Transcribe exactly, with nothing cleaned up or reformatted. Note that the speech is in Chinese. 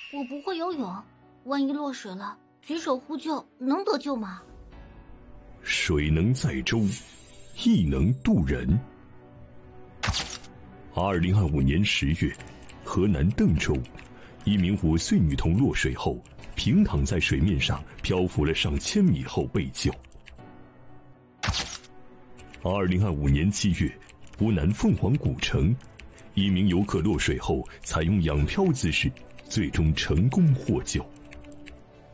我不会游泳，万一落水了，举手呼救能得救吗？ 水能载舟，亦能渡人。二零二五年十月，河南邓州，一名五岁女童落水后，平躺在水面上漂浮了上千米后被救。二零二五年七月，湖南凤凰古城，一名游客落水后，采用仰漂姿势，最终成功获救。